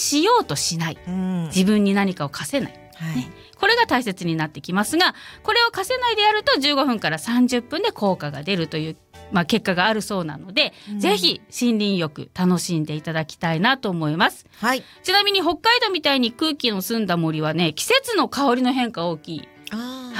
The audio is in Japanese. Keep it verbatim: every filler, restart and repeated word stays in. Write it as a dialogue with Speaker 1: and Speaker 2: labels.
Speaker 1: しようとしない、
Speaker 2: うん、
Speaker 1: 自分に何かを課せない、
Speaker 2: はい
Speaker 1: ね、これが大切になってきますが、これを課せないでやるとじゅうごふんからさんじゅっぷんで効果が出るという、まあ、結果があるそうなので、うん、ぜひ森林浴楽しんでいただきたいなと思います、
Speaker 2: はい、
Speaker 1: ちなみに北海道みたいに空気の澄んだ森はね、季節の香りの変化大きい。
Speaker 2: あ